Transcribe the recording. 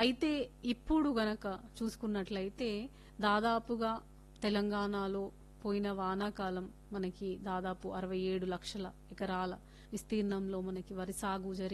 అయితే ఇప్పుడు గనక చూసుకున్నట్లయితే దాదాపుగా తెలంగాణలో పోయిన వానాకాలం మనకి దాదాపు 67 లక్షల ఎకరాల విస్తీర్ణంలో మనకి వరి సాగు జరిగింది.